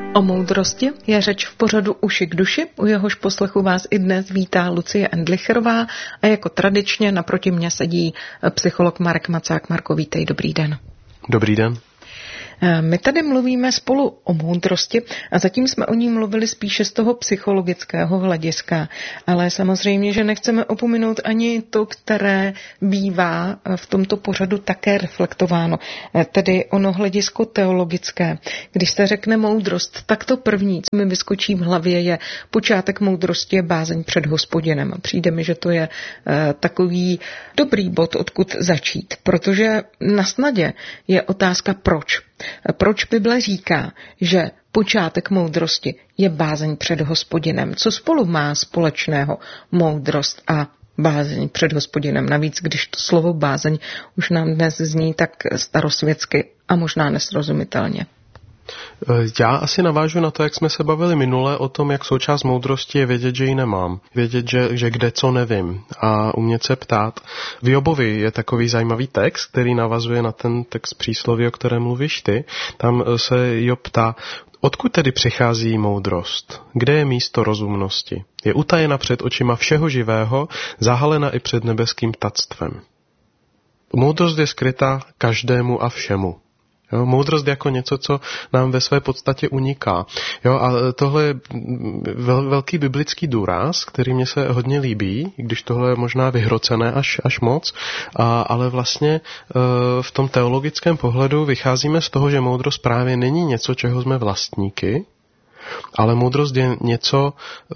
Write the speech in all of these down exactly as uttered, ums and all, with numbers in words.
O moudrosti je řeč v pořadu Uši k duši, u jehož poslechu vás i dnes vítá Lucie Endlicherová a jako tradičně naproti mě sedí psycholog Marek Macák. Marko, vítej, dobrý den. Dobrý den. My tady mluvíme spolu o moudrosti a zatím jsme o ní mluvili spíše z toho psychologického hlediska, ale samozřejmě, že nechceme opominout ani to, které bývá v tomto pořadu také reflektováno, tedy ono hledisko teologické. Když se řekne moudrost, tak to první, co mi vyskočí v hlavě, je počátek moudrosti je bázeň před Hospodinem. Přijde mi, že to je takový dobrý bod, odkud začít, protože na snadě je otázka proč. Proč Bible říká, že počátek moudrosti je bázeň před Hospodinem? Co spolu má společného moudrost a bázeň před Hospodinem? Navíc, když to slovo bázeň už nám dnes zní tak starosvětsky a možná nesrozumitelně. Já asi navážu na to, jak jsme se bavili minule o tom, jak součást moudrosti je vědět, že ji nemám. Vědět, že, že kde co nevím a umět se ptát. V Jobovi je takový zajímavý text, který navazuje na ten text přísloví, o kterém mluvíš ty. Tam se Job ptá, odkud tedy přichází moudrost? Kde je místo rozumnosti? Je utajena před očima všeho živého, zahalena i před nebeským ptactvem. Moudrost je skryta každému a všemu. Jo, moudrost jako něco, co nám ve své podstatě uniká. Jo, a tohle je vel, velký biblický důraz, který mě se hodně líbí, když tohle je možná vyhrocené až, až moc, a, ale vlastně e, v tom teologickém pohledu vycházíme z toho, že moudrost právě není něco, čeho jsme vlastníky, ale moudrost je něco,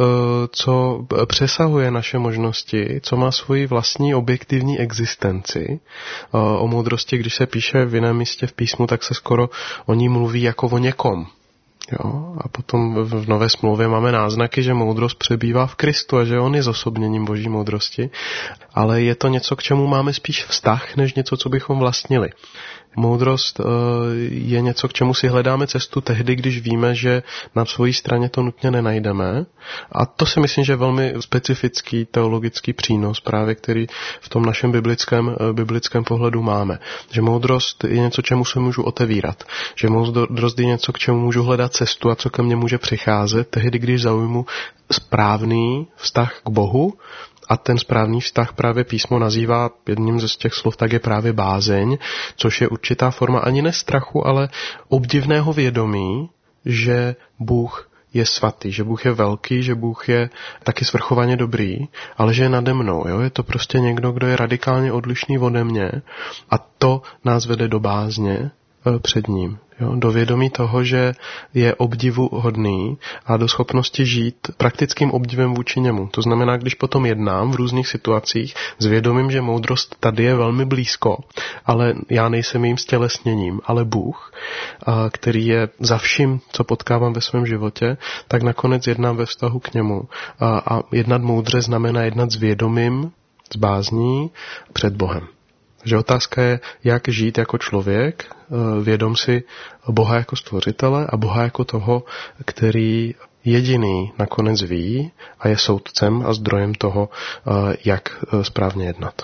co přesahuje naše možnosti, co má svoji vlastní objektivní existenci. O moudrosti, když se píše v jiném místě v písmu, tak se skoro o ní mluví jako o někom. Jo? A potom v Nové smlouvě máme náznaky, že moudrost přebývá v Kristu a že on je zosobněním boží moudrosti, ale je to něco, k čemu máme spíš vztah, než něco, co bychom vlastnili. Moudrost je něco, k čemu si hledáme cestu tehdy, když víme, že na své straně to nutně nenajdeme. A to si myslím, že je velmi specifický teologický přínos, právě který v tom našem biblickém, biblickém pohledu máme. Že moudrost je něco, čemu se můžu otevírat. Že moudrost je něco, k čemu můžu hledat cestu a co ke mně může přicházet, tehdy, když zaujmu správný vztah k Bohu. A ten správný vztah právě písmo nazývá jedním ze těch slov, tak je právě bázeň, což je určitá forma ani ne strachu, ale obdivného vědomí, že Bůh je svatý, že Bůh je velký, že Bůh je taky svrchovaně dobrý, ale že je nade mnou. Jo? Je to prostě někdo, kdo je radikálně odlišný ode mě a to nás vede do bázně před ním. Jo, do vědomí toho, že je obdivuhodný a do schopnosti žít praktickým obdivem vůči němu. To znamená, když potom jednám v různých situacích s vědomím, že moudrost tady je velmi blízko, ale já nejsem jejím stělesněním, ale Bůh, který je za vším, co potkávám ve svém životě, tak nakonec jednám ve vztahu k němu. A jednat moudře znamená jednat s vědomím, s bázní před Bohem. Takže otázka je, jak žít jako člověk, vědom si Boha jako stvořitele a Boha jako toho, který jediný nakonec ví a je soudcem a zdrojem toho, jak správně jednat.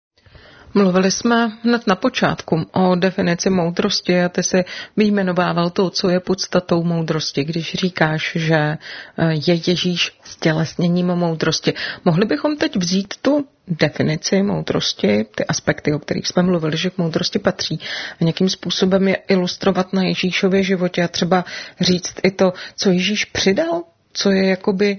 Mluvili jsme hned na počátku o definici moudrosti a ty si vyjmenovával to, co je podstatou moudrosti, když říkáš, že je Ježíš stělesněním moudrosti. Mohli bychom teď vzít tu definici moudrosti, ty aspekty, o kterých jsme mluvili, že k moudrosti patří, a nějakým způsobem je ilustrovat na Ježíšově životě a třeba říct i to, co Ježíš přidal, co je jakoby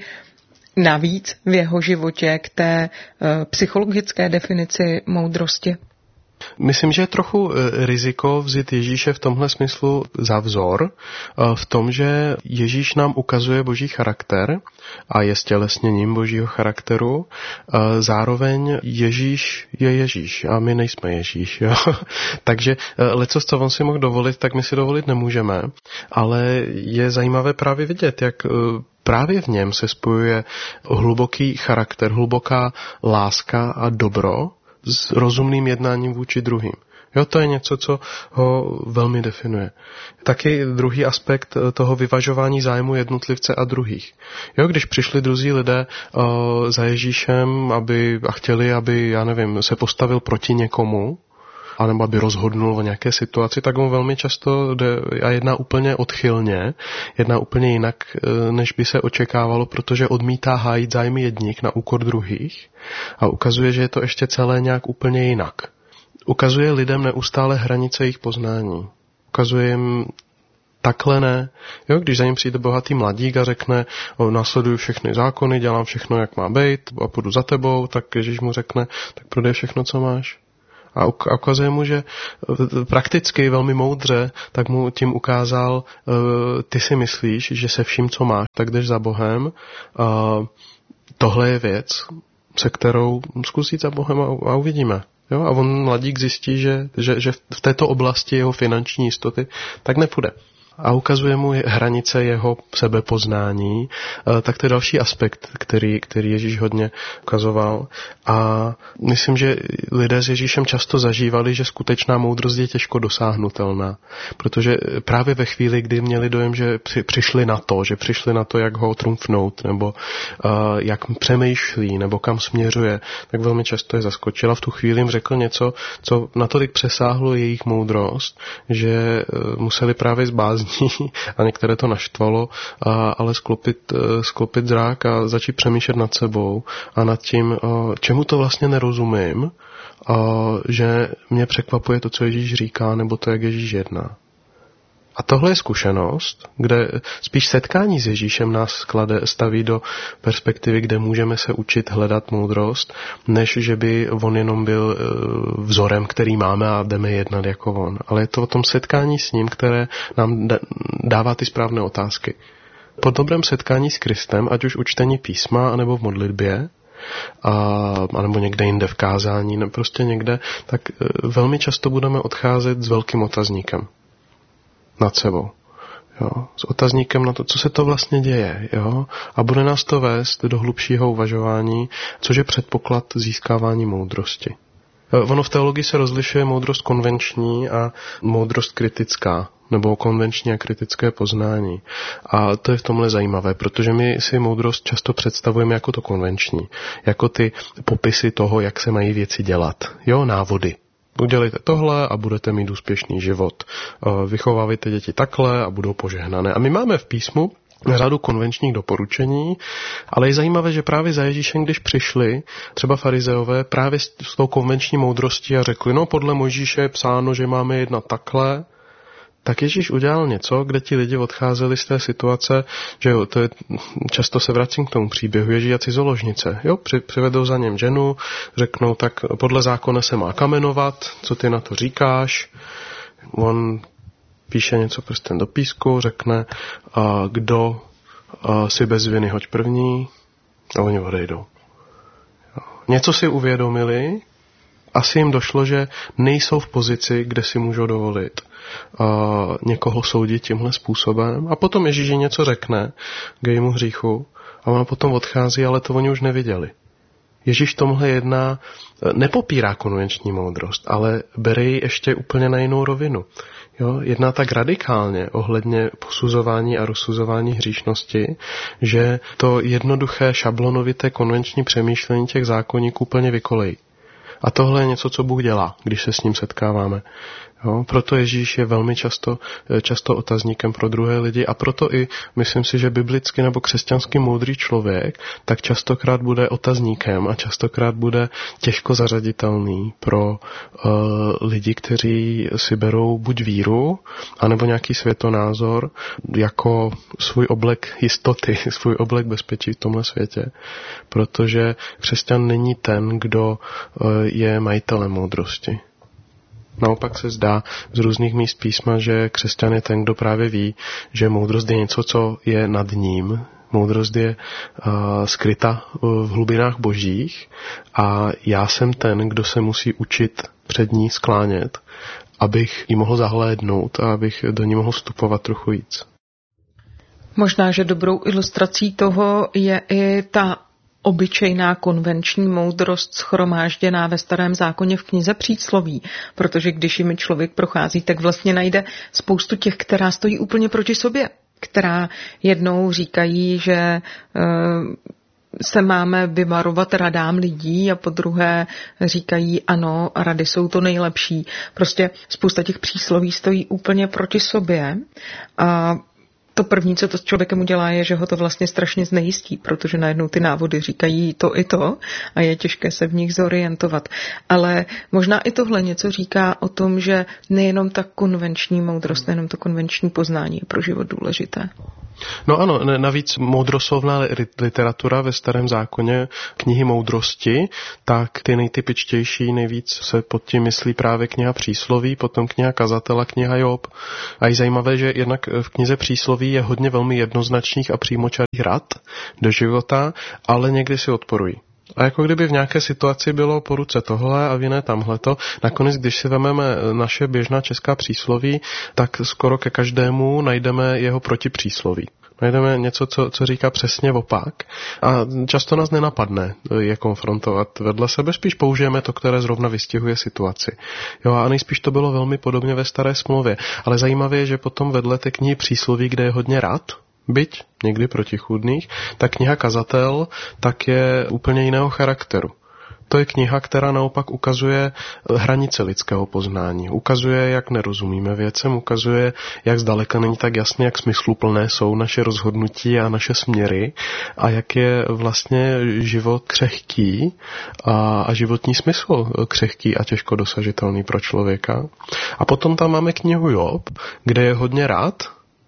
navíc v jeho životě k té uh, psychologické definici moudrosti? Myslím, že je trochu riziko vzít Ježíše v tomhle smyslu za vzor, v tom, že Ježíš nám ukazuje boží charakter a je stělesněním božího charakteru. Zároveň Ježíš je Ježíš a my nejsme Ježíš. Jo? Takže lecos, co on si mohl dovolit, tak my si dovolit nemůžeme, ale je zajímavé právě vidět, jak právě v něm se spojuje hluboký charakter, hluboká láska a dobro s rozumným jednáním vůči druhým. Jo, to je něco, co ho velmi definuje. Taky druhý aspekt toho vyvažování zájmu jednotlivce a druhých. Jo, když přišli druzí lidé uh, za Ježíšem aby, a chtěli, aby, já nevím, se postavil proti někomu, anebo aby rozhodnul o nějaké situaci, tak on velmi často jde a jedná úplně odchylně, jedná úplně jinak, než by se očekávalo, protože odmítá hájit zájmy jedních na úkor druhých a ukazuje, že je to ještě celé nějak úplně jinak. Ukazuje lidem neustále hranice jejich poznání. Ukazuje jim takhle ne. Jo, když za ním přijde bohatý mladík a řekne, o, následuju všechny zákony, dělám všechno, jak má být a půjdu za tebou, tak Ježíš mu řekne, tak prodej všechno, co máš. A ukazuje mu, že prakticky, velmi moudře, tak mu tím ukázal, ty si myslíš, že se vším, co máš, tak jdeš za Bohem. Tohle je věc, se kterou zkus jít za Bohem a uvidíme. Jo? A on mladík zjistí, že, že, že v této oblasti jeho finanční jistoty tak nepůjde. A ukazuje mu hranice jeho sebepoznání, tak to je další aspekt, který, který Ježíš hodně ukazoval. A myslím, že lidé s Ježíšem často zažívali, že skutečná moudrost je těžko dosáhnutelná. Protože právě ve chvíli, kdy měli dojem, že při, přišli na to, že přišli na to, jak ho trumfnout, nebo uh, jak přemýšlí, nebo kam směřuje, tak velmi často je zaskočila. V tu chvíli jim řekl něco, co natolik přesáhlo jejich moudrost, že uh, museli právě zbáznit a některé to naštvalo, a, ale sklopit, sklopit zrák a začít přemýšlet nad sebou a nad tím, čemu to vlastně nerozumím, a, že mě překvapuje to, co Ježíš říká, nebo to, jak Ježíš jedná. A tohle je zkušenost, kde spíš setkání s Ježíšem nás sklade, staví do perspektivy, kde můžeme se učit hledat moudrost, než že by on jenom byl vzorem, který máme a jdeme jednat jako on. Ale je to o tom setkání s ním, které nám dává ty správné otázky. Po dobrém setkání s Kristem, ať už u čtení písma, anebo v modlitbě, a, anebo někde jinde v kázání, nebo prostě někde, tak velmi často budeme odcházet s velkým otazníkem nad sebou. Jo, s otazníkem na to, co se to vlastně děje. Jo? A bude nás to vést do hlubšího uvažování, což je předpoklad získávání moudrosti. Ono v teologii se rozlišuje moudrost konvenční a moudrost kritická, nebo konvenční a kritické poznání. A to je v tomhle zajímavé, protože my si moudrost často představujeme jako to konvenční, jako ty popisy toho, jak se mají věci dělat. Jo, návody. Udělejte tohle a budete mít úspěšný život. Vychovávejte děti takhle a budou požehnané. A my máme v písmu řadu konvenčních doporučení, ale je zajímavé, že právě za Ježíšem, když přišli třeba farizeové právě s tou konvenční moudrostí a řekli, no podle Mojžíše je psáno, že máme jednat takhle, tak Ježíš udělal něco, kde ti lidi odcházeli z té situace, že jo, to je, často se vracím k tomu příběhu, Ježíš a cizoložnice, jo, při, přivedou za něm ženu, řeknou, tak podle zákona se má kamenovat, co ty na to říkáš, on píše něco prstem do písku, řekne, a kdo a si bez viny hoď první, a oni odejdou. Jo. Něco si uvědomili, asi jim došlo, že nejsou v pozici, kde si můžou dovolit uh, někoho soudit tímhle způsobem. A potom Ježíš něco řekne k jejímu hříchu a ona potom odchází, ale to oni už neviděli. Ježíš tomhle jedná, nepopírá konvenční moudrost, ale bere ji ještě úplně na jinou rovinu. Jo, jedná tak radikálně ohledně posuzování a rozsuzování hříšnosti, že to jednoduché šablonovité konvenční přemýšlení těch zákonníků úplně vykolejí. A tohle je něco, co Bůh dělá, když se s ním setkáváme. Jo, proto Ježíš je velmi často, často otazníkem pro druhé lidi a proto i myslím si, že biblicky nebo křesťanský moudrý člověk tak častokrát bude otazníkem a častokrát bude těžko zařaditelný pro uh, lidi, kteří si berou buď víru, anebo nějaký světonázor jako svůj oblek jistoty, svůj oblek bezpečí v tomhle světě. Protože křesťan není ten, kdo uh, je majitelem moudrosti. Naopak se zdá z různých míst písma, že křesťan je ten, kdo právě ví, že moudrost je něco, co je nad ním. Moudrost je uh, skryta v hlubinách božích a já jsem ten, kdo se musí učit před ní sklánět, abych ji mohl zahlédnout a abych do ní mohl vstupovat trochu víc. Možná, že dobrou ilustrací toho je i ta obyčejná konvenční moudrost shromážděná ve Starém zákoně v knize Přísloví, protože když jimi člověk prochází, tak vlastně najde spoustu těch, která stojí úplně proti sobě, která jednou říkají, že se máme vyvarovat radám lidí a po druhé říkají ano, rady jsou to nejlepší. Prostě spousta těch přísloví stojí úplně proti sobě a to první, co to s člověkem udělá, je, že ho to vlastně strašně znejistí, protože najednou ty návody říkají to i to a je těžké se v nich zorientovat. Ale možná i tohle něco říká o tom, že nejenom ta konvenční moudrost, nejenom to konvenční poznání je pro život důležité. No ano, navíc moudroslovná literatura ve Starém zákoně, knihy moudrosti, tak ty nejtypičtější, nejvíc se pod tím myslí právě kniha Přísloví, potom kniha Kazatela, kniha Job. A je zajímavé, že jednak v knize Přísloví je hodně velmi jednoznačných a přímočarých rad do života, ale někdy si odporují. A jako kdyby v nějaké situaci bylo po ruce tohle a v jiné tamhleto. Nakonec, když si vezmeme naše běžná česká přísloví, tak skoro ke každému najdeme jeho protipřísloví. Najdeme něco, co, co říká přesně opak a často nás nenapadne je konfrontovat vedle sebe, spíš použijeme to, které zrovna vystihuje situaci. Jo, a nejspíš to bylo velmi podobně ve Staré smlouvě. Ale zajímavé je, že potom vedle té knihy Přísloví, kde je hodně rad, byť někdy protichůdných, ta kniha Kazatel tak je úplně jiného charakteru. To je kniha, která naopak ukazuje hranice lidského poznání. Ukazuje, jak nerozumíme věcem, ukazuje, jak zdaleka není tak jasné, jak smysluplné jsou naše rozhodnutí a naše směry a jak je vlastně život křehký a, a životní smysl křehký a těžko dosažitelný pro člověka. A potom tam máme knihu Job, kde je hodně rád,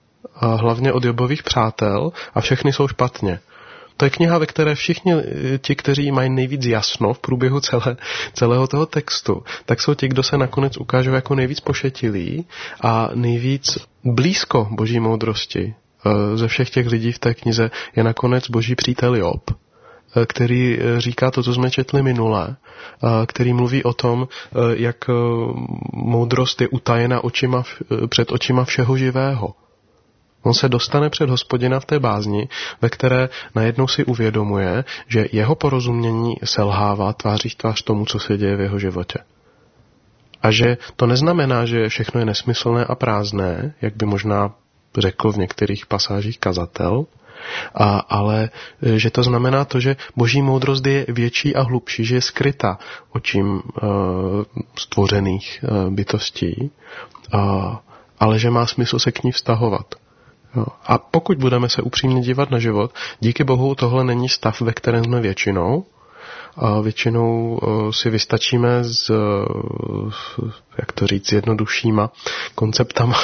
a hlavně od Jobových přátel a všechny jsou špatně. To je kniha, ve které všichni ti, kteří mají nejvíc jasno v průběhu celé, celého toho textu, tak jsou ti, kdo se nakonec ukážou jako nejvíc pošetilí a nejvíc blízko boží moudrosti. Ze všech těch lidí v té knize je nakonec boží přítel Job, který říká to, co jsme četli minule, který mluví o tom, jak moudrost je utajena očima, před očima všeho živého. On se dostane před Hospodina v té bázni, ve které najednou si uvědomuje, že jeho porozumění selhává tváří v tvář tomu, co se děje v jeho životě. A že to neznamená, že všechno je nesmyslné a prázdné, jak by možná řekl v některých pasážích kazatel, a, ale že to znamená to, že boží moudrost je větší a hlubší, že je skryta očím e, stvořených e, bytostí, a, ale že má smysl se k ní vztahovat. Jo. A pokud budeme se upřímně dívat na život, díky Bohu tohle není stav, ve kterém jsme většinou. A většinou si vystačíme s, jak to říct, jednoduššíma konceptama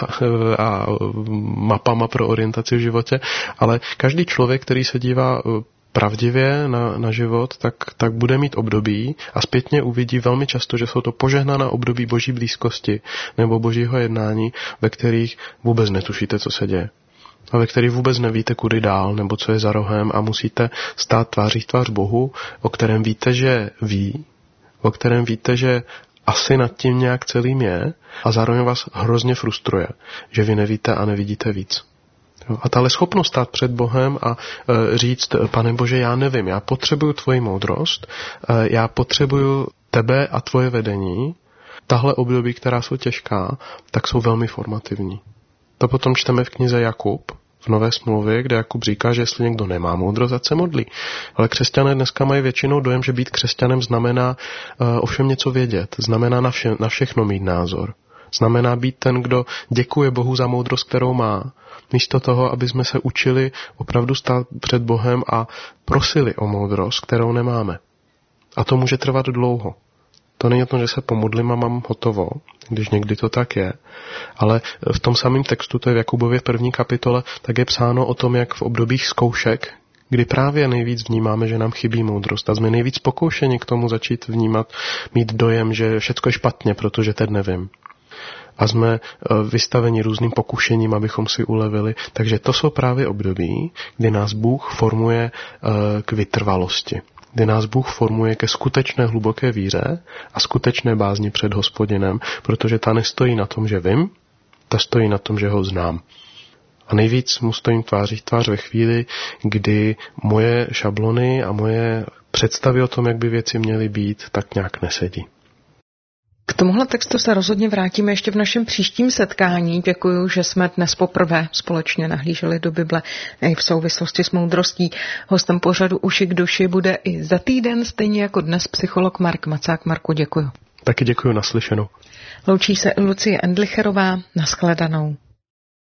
a mapama pro orientaci v životě, ale každý člověk, který se dívá pravdivě na, na život, tak, tak bude mít období a zpětně uvidí velmi často, že jsou to požehnaná období boží blízkosti nebo božího jednání, ve kterých vůbec netušíte, co se děje. A ve kterých vůbec nevíte, kudy dál, nebo co je za rohem a musíte stát tváří v tvář Bohu, o kterém víte, že ví, o kterém víte, že asi nad tím nějak celým je a zároveň vás hrozně frustruje, že vy nevíte a nevidíte víc. A tahle schopnost stát před Bohem a e, říct, Pane Bože, já nevím, já potřebuju tvoji moudrost, e, já potřebuju tebe a tvoje vedení, tahle období, která jsou těžká, tak jsou velmi formativní. To potom čteme v knize Jakub, v Nové smlouvě, kde Jakub říká, že jestli někdo nemá moudrost, ať se modlí. Ale křesťané dneska mají většinou dojem, že být křesťanem znamená uh, ovšem něco vědět, znamená na, vše, na všechno mít názor. Znamená být ten, kdo děkuje Bohu za moudrost, kterou má, místo toho, aby jsme se učili opravdu stát před Bohem a prosili o moudrost, kterou nemáme. A to může trvat dlouho. To není o tom, že se pomodlím a mám hotovo, když někdy to tak je. Ale v tom samém textu, to je v Jakubově první kapitole, tak je psáno o tom, jak v obdobích zkoušek, kdy právě nejvíc vnímáme, že nám chybí moudrost a jsme nejvíc pokoušeni k tomu začít vnímat, mít dojem, že všechno je špatně, protože teď nevím. A jsme vystaveni různým pokušením, abychom si ulevili. Takže to jsou právě období, kdy nás Bůh formuje k vytrvalosti. Kdy nás Bůh formuje ke skutečné hluboké víře a skutečné bázni před Hospodinem, protože ta nestojí na tom, že vím, ta stojí na tom, že ho znám. A nejvíc mu stojím tváří v tvář ve chvíli, kdy moje šablony a moje představy o tom, jak by věci měly být, tak nějak nesedí. K tomuhle textu se rozhodně vrátíme ještě v našem příštím setkání. Děkuji, že jsme dnes poprvé společně nahlíželi do Bible i v souvislosti s moudrostí. Hostem pořadu Uši k duši bude i za týden, stejně jako dnes, psycholog Mark Macák. Marku, děkuji. Taky děkuji, naslyšenou. Loučí se Lucie Endlicherová, nashledanou.